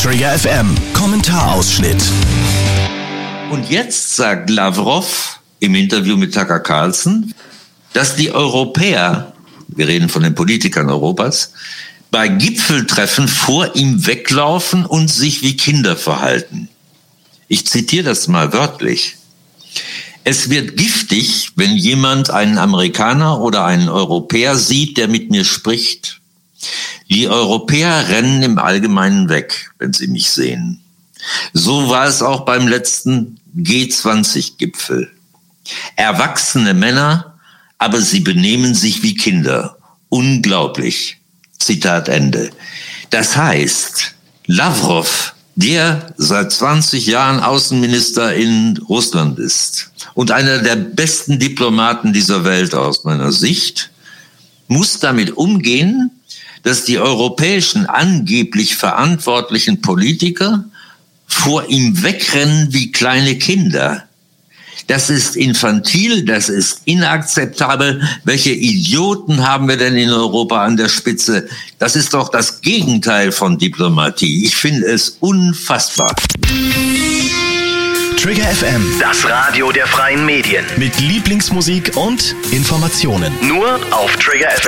Trigger FM Kommentarausschnitt. Und jetzt sagt Lavrov im Interview mit Tucker Carlson, dass die Europäer, wir reden von den Politikern Europas, bei Gipfeltreffen vor ihm weglaufen und sich wie Kinder verhalten. Ich zitiere das mal wörtlich. Es wird giftig, wenn jemand einen Amerikaner oder einen Europäer sieht, der mit mir spricht. Die Europäer rennen im Allgemeinen weg, wenn sie mich sehen. So war es auch beim letzten G20-Gipfel. Erwachsene Männer, aber sie benehmen sich wie Kinder. Unglaublich. Zitat Ende. Das heißt, Lavrov, der seit 20 Jahren Außenminister in Russland ist und einer der besten Diplomaten dieser Welt aus meiner Sicht, muss damit umgehen, dass die europäischen angeblich verantwortlichen Politiker vor ihm wegrennen wie kleine Kinder. Das ist infantil, das ist inakzeptabel. Welche Idioten haben wir denn in Europa an der Spitze? Das ist doch das Gegenteil von Diplomatie. Ich finde es unfassbar. Trigger FM, Das Radio der freien Medien. mit Lieblingsmusik und Informationen. Nur auf Trigger FM.